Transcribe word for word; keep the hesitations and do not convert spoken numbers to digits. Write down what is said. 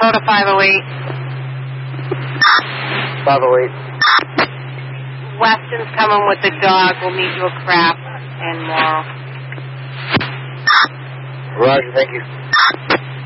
go to five oh eight. five oh eight. Weston's coming with the dog. We'll meet you at Craft and Morrow. Roger, thank you.